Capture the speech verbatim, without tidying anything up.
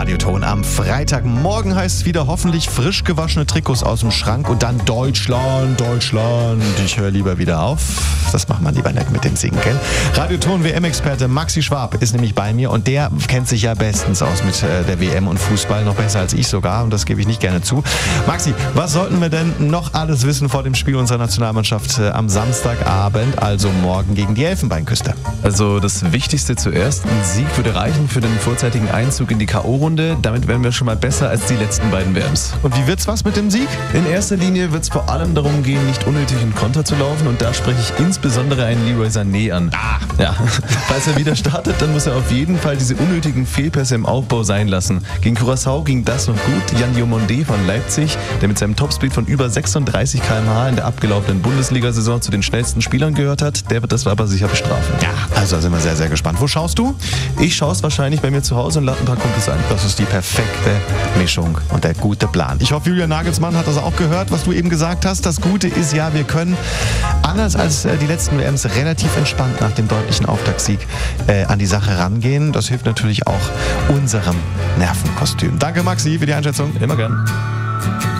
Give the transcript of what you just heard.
Radioton am Freitagmorgen heißt es wieder hoffentlich frisch gewaschene Trikots aus dem Schrank und dann Deutschland, Deutschland. Ich höre lieber wieder auf. Das macht man lieber nicht mit dem Singen, gell? Radioton W M-Experte Maxi Schwab ist nämlich bei mir und der kennt sich ja bestens aus mit äh, der W M und Fußball, noch besser als ich sogar und das gebe ich nicht gerne zu. Maxi, was sollten wir denn noch alles wissen vor dem Spiel unserer Nationalmannschaft äh, am Samstagabend, also morgen gegen die Elfenbeinküste? Also das Wichtigste zuerst, ein Sieg würde reichen für den vorzeitigen Einzug in die K O-Runde. Damit wären wir schon mal besser als die letzten beiden W Ms. Und wie wird's was mit dem Sieg? In erster Linie wird es vor allem darum gehen, nicht unnötig in Konter zu laufen und da spreche ich insbesondere einen Leroy Sané an. Ah. Ja, falls er wieder startet, dann muss er auf jeden Fall diese unnötigen Fehlpässe im Aufbau sein lassen. Gegen Curaçao ging das noch gut. Jan Diomande von Leipzig, der mit seinem Topspeed von über sechsunddreißig Kilometer pro Stunde in der abgelaufenen Bundesliga-Saison zu den schnellsten Spielern gehört hat, der wird das aber sicher bestrafen. Ja, also da sind wir sehr, sehr gespannt. Wo schaust du? Ich schaue es wahrscheinlich bei mir zu Hause und lade ein paar Kumpels ein. Das ist die perfekte Mischung und der gute Plan. Ich hoffe, Julian Nagelsmann hat das auch gehört, was du eben gesagt hast. Das Gute ist ja, wir können, anders als äh, die letzten W Ms, relativ entspannt nach dem deutlichen Auftaktsieg äh, an die Sache rangehen. Das hilft natürlich auch unserem Nervenkostüm. Danke, Maxi, für die Einschätzung. Immer gern.